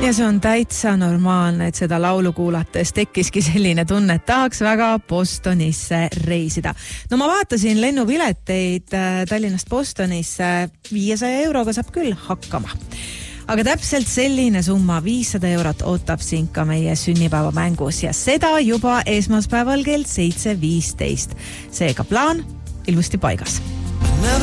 ja see on täitsa normaalne, et seda laulu kuulates tekkiski selline tunne, et tahaks väga Bostonisse reisida. No ma vaatasin lennupileteid Tallinnast Bostonisse, 500 euroga saab küll hakkama. Aga täpselt selline summa, 500 eurot ootab sind ka meie sünnipäeva mängus ja seda juba esmaspäeval kell 7:15. Seega plaan ilusti paigas.